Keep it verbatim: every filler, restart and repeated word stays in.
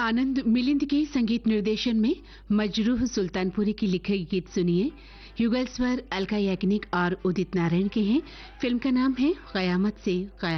आनंद मिलिंद के संगीत निर्देशन में मजरूह सुल्तानपुरी की लिखे गीत सुनिए। युगल स्वर अलका याग्निक और उदित नारायण के हैं। फिल्म का नाम है कयामत से कयामत।